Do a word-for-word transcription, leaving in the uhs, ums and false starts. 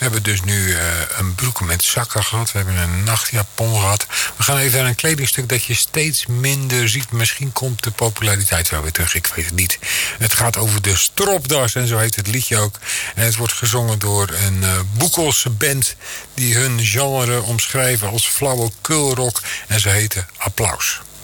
hebben dus nu uh, een broek met zakken gehad. We hebben een nachtjapon gehad. We gaan even naar een kledingstuk dat je steeds minder ziet. Misschien komt de populariteit wel weer terug, ik weet het niet. Het gaat over de stropdas en zo heet het liedje ook. En het wordt gezongen door een uh, Boekelse band die hun genre omschrijven als flauwekulrock. En ze heten Applaus.